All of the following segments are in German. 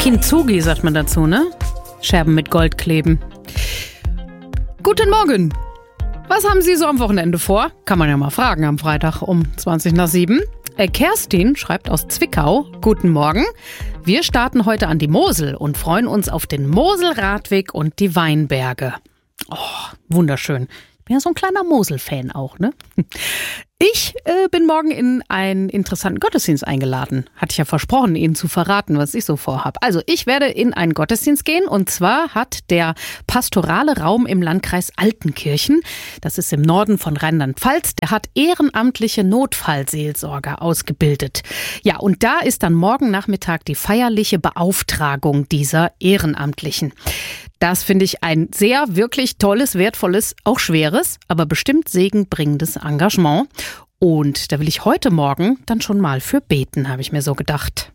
Kintsugi sagt man dazu, ne? Scherben mit Gold kleben. Guten Morgen. Was haben Sie so am Wochenende vor? Kann man ja mal fragen am Freitag um 7:20. Kerstin schreibt aus Zwickau. Guten Morgen. Wir starten heute an die Mosel und freuen uns auf den Moselradweg und die Weinberge. Oh, wunderschön. Ich bin ja so ein kleiner Mosel-Fan auch, ne? Ich bin morgen in einen interessanten Gottesdienst eingeladen. Hatte ich ja versprochen, Ihnen zu verraten, was ich so vorhabe. Also ich werde in einen Gottesdienst gehen und zwar hat der pastorale Raum im Landkreis Altenkirchen, das ist im Norden von Rheinland-Pfalz, der hat ehrenamtliche Notfallseelsorger ausgebildet. Ja, und da ist dann morgen Nachmittag die feierliche Beauftragung dieser Ehrenamtlichen. Das finde ich ein sehr, wirklich tolles, wertvolles, auch schweres, aber bestimmt segenbringendes Engagement. Und da will ich heute Morgen dann schon mal für beten, habe ich mir so gedacht.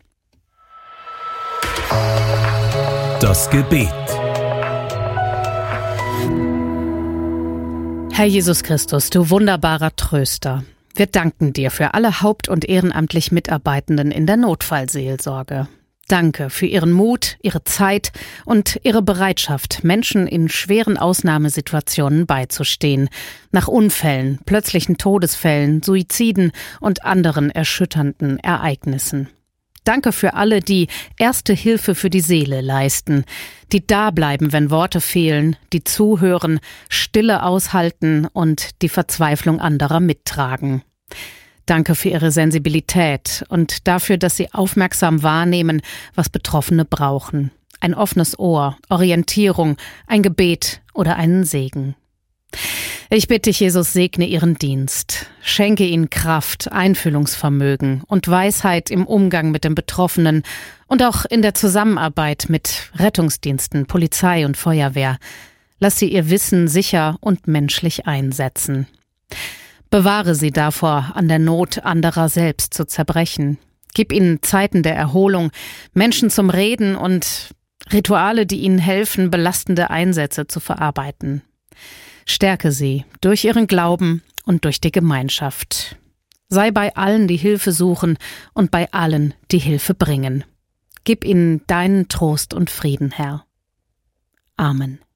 Das Gebet. Herr Jesus Christus, du wunderbarer Tröster, wir danken dir für alle haupt- und ehrenamtlich Mitarbeitenden in der Notfallseelsorge. Danke für Ihren Mut, Ihre Zeit und Ihre Bereitschaft, Menschen in schweren Ausnahmesituationen beizustehen. Nach Unfällen, plötzlichen Todesfällen, Suiziden und anderen erschütternden Ereignissen. Danke für alle, die erste Hilfe für die Seele leisten, die da bleiben, wenn Worte fehlen, die zuhören, Stille aushalten und die Verzweiflung anderer mittragen. Danke für Ihre Sensibilität und dafür, dass Sie aufmerksam wahrnehmen, was Betroffene brauchen. Ein offenes Ohr, Orientierung, ein Gebet oder einen Segen. Ich bitte dich, Jesus, segne Ihren Dienst. Schenke ihnen Kraft, Einfühlungsvermögen und Weisheit im Umgang mit den Betroffenen und auch in der Zusammenarbeit mit Rettungsdiensten, Polizei und Feuerwehr. Lass sie ihr Wissen sicher und menschlich einsetzen. Bewahre sie davor, an der Not anderer selbst zu zerbrechen. Gib ihnen Zeiten der Erholung, Menschen zum Reden und Rituale, die ihnen helfen, belastende Einsätze zu verarbeiten. Stärke sie durch ihren Glauben und durch die Gemeinschaft. Sei bei allen, die Hilfe suchen und bei allen, die Hilfe bringen. Gib ihnen deinen Trost und Frieden, Herr. Amen.